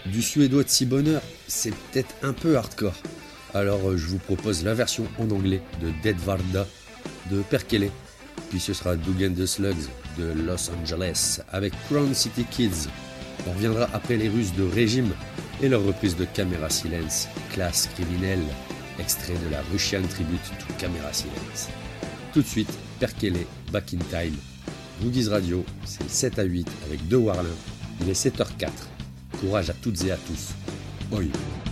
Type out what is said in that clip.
Du suédois de si bonheur, c'est peut-être un peu hardcore. Alors je vous propose la version en anglais de Dead Varda de Perkele. Puis ce sera Doug and the Slugs de Los Angeles avec Crown City Kids. On reviendra après les Russes de Régime et leur reprise de Camera Silence, Classe criminelle, extrait de la Russian Tribute to Camera Silence. Tout de suite, Perkele, Back in Time. Boogies Radio, c'est 7 à 8 avec deux Warlin. Il est 7h04. Courage à toutes et à tous. Oi.